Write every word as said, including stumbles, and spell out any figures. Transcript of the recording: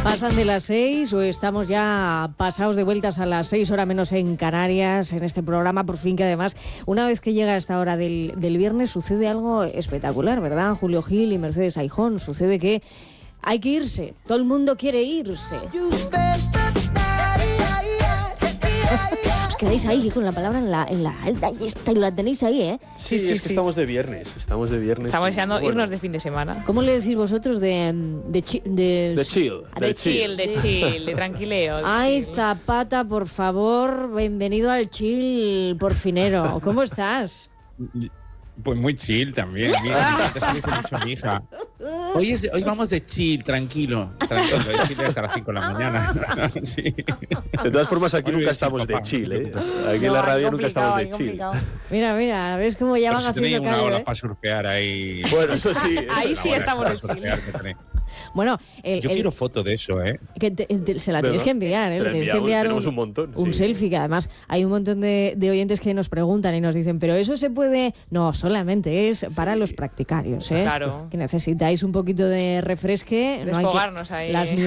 Pasan de las seis o estamos ya pasados de vueltas a las seis, hora menos en Canarias, en este programa, por fin, que además, una vez que llega esta hora del, del viernes, sucede algo espectacular, ¿verdad? Julio Gil y Mercedes Aijón, sucede que hay que irse, todo el mundo quiere irse. Os quedáis ahí con la palabra en la, en la alta y esta, y la tenéis ahí, ¿eh? Sí, sí, sí, es que sí. estamos de viernes, estamos de viernes. Estamos deseando bueno. irnos de fin de semana. ¿Cómo le decís vosotros de de chi, de, de chill? De, de chill, de chill, de tranquileo. De Ay, chill. Zapata, por favor, bienvenido al chill porfinero. ¿Cómo estás? Pues muy chill también. Mira, te salís con mucho mi hija. Hoy, es, hoy vamos de chill, tranquilo. Tranquilo, de chill hasta las cinco de la mañana. Sí. De todas formas, aquí Hoy nunca sí, estamos papá, de chill, ¿eh? no, Aquí en la radio nunca estamos de chill. Complicado. Mira, mira, ¿ves cómo ya Pero van si haciendo tenéis una callo, ola eh? para surfear ahí. Bueno, eso sí. Eso Ahí es sí ahora. estamos de Para chill. surfear que tenéis. Bueno, el, Yo el- quiero foto de eso, ¿eh? que te- te- se la ¿Verdad? tienes que enviar, ¿eh? Te la Tienes que enviamos, enviar tenemos un, un montón, un sí, selfie, sí. que además hay un montón de, de oyentes que nos preguntan y nos dicen, pero eso se puede... No, solamente es para los practicarios, ¿eh? Claro. Que necesitáis un poquito de refresque. No hay que- Desfogarnos ahí. las